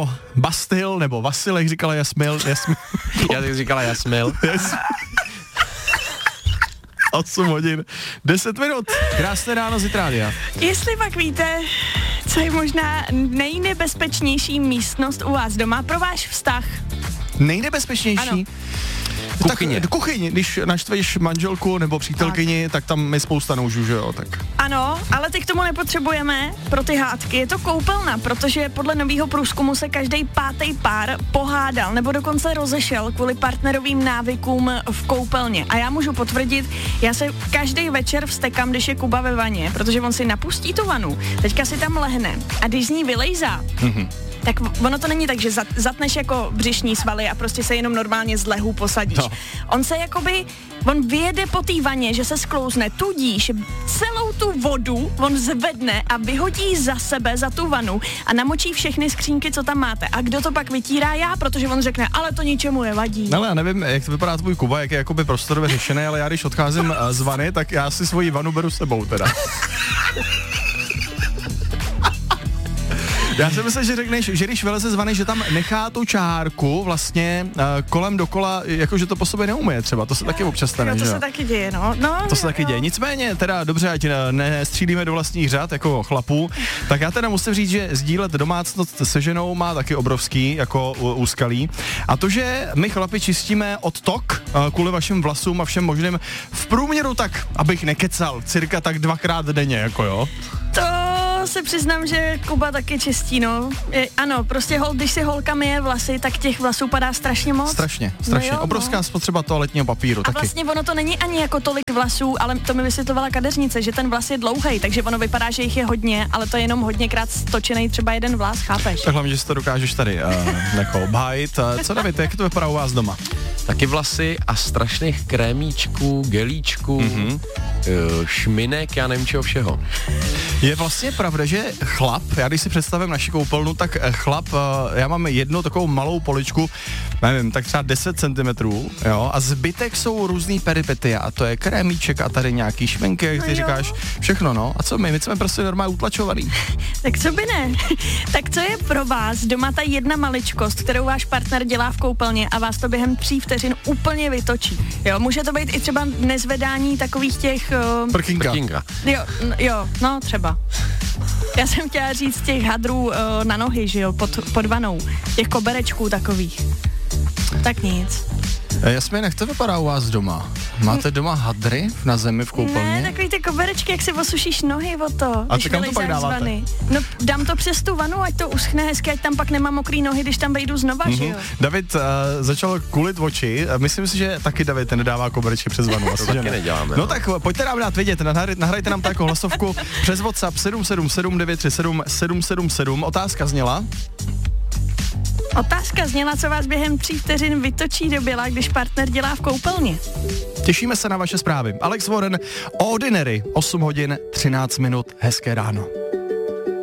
nebo Bastil, nebo Vasil, jak říkala Jasmil. Já tak říkala Jasmil. 8 hodin, 10 minut. Krásné ráno z Itálie. Jestli pak víte, co je možná nejnebezpečnější místnost u vás doma pro váš vztah? Nejnebezpečnější? Ano. Kuchyně. Tak kuchyni, když naštveš manželku nebo přítelkyni, tak tam je spousta nožů, že jo, tak. Ano, ale ty k tomu nepotřebujeme pro ty hádky. Je to koupelna, protože podle nového průzkumu se každý 5. pár pohádal nebo dokonce rozešel kvůli partnerovým návykům v koupelně. A já můžu potvrdit, já se každý večer vztekám, když je Kuba ve vaně, protože on si napustí tu vanu, teďka si tam lehne a když z ní vylejzá, tak ono to není tak, že zatneš jako břišní svaly a prostě se jenom normálně z lehu posadíš. No. On vyjede po té vaně, že se sklouzne, tudíž celou tu vodu on zvedne a vyhodí za sebe, za tu vanu a namočí všechny skřínky, co tam máte. A kdo to pak vytírá? Já, protože on řekne, ale to ničemu nevadí. Ale já nevím, jak to vypadá tvůj Kuba, jak je jakoby prostorově řešený, ale já když odcházím z vany, tak já si svoji vanu beru s sebou teda. Já si myslím, že řekneš, že když vyleze z vany, že tam nechá tu čárku vlastně kolem dokola, jakože to po sobě neumije třeba, to se taky občas stane, jo, to že se taky děje, no. To se taky děje, nicméně teda dobře, ať nestřílíme do vlastních řad jako chlapů, tak já teda musím říct, že sdílet domácnost se ženou má taky obrovský jako úskalí a to, že my chlapi čistíme od tok kvůli vašim vlasům a všem možným v průměru tak, abych nekecal, cirka tak 2krát denně, jako jo. To se přiznám, že Kuba taky čistí, no. Ano, prostě když si holka myje vlasy, tak těch vlasů padá strašně moc. Strašně. No jo, obrovská spotřeba toaletního papíru a taky. vlastně ono to není ani jako tolik vlasů, ale to mi vysvětlovala kadeřnice, že ten vlas je dlouhej, takže ono vypadá, že jich je hodně, ale to je jenom hodněkrát stočený třeba jeden vlas, chápeš? Tak hlavně, že si to dokážeš tady jako obhájit. Co David, jak to vypadá u vás doma? Taky vlasy a strašných krémíčků, gelíčků, šminek, já nevím čeho všeho. Je vlastně pravda, že chlap, já když si představím naši koupelnu, tak chlap, já mám jednu takovou malou poličku, nevím, tak třeba 10 cm, jo, a zbytek jsou různý peripety a to je krémíček a tady nějaký šminky, jak ty říkáš, všechno, no. A co my jsme prostě normálně utlačovaný. Tak co by ne? Tak co je pro vás doma ta jedna maličkost, kterou váš partner dělá v koupelně a vás to během 3 vteřin úplně vytočí? Jo, může to být i třeba nezvedání takových těch... Prkínka. Jo, no třeba. Já jsem chtěla říct těch hadrů na nohy, že jo, pod vanou. Těch koberečků takových. Tak nic. Jasmin, jak to vypadá u vás doma? Máte doma hadry na zemi v koupelně? Ne, takový ty koberečky, jak si osušíš nohy o to, a když kam to pak dáváte? No, dám to přes tu vanu, ať to uschne hezky, ať tam pak nemám mokrý nohy, když tam vejdu znova, že jo? David začal kulit oči, myslím si, že taky David nedává koberečky přes vanu. To taky neděláme. No tak pojďte nám dát vědět, nahrajte nám to jako hlasovku přes WhatsApp 777 937 777. Otázka zněla, co vás během 3 vteřin vytočí do běla, když partner dělá v koupelně. Těšíme se na vaše zprávy. Alex Warren, Ordinary, 8 hodin, 13 minut, hezké ráno.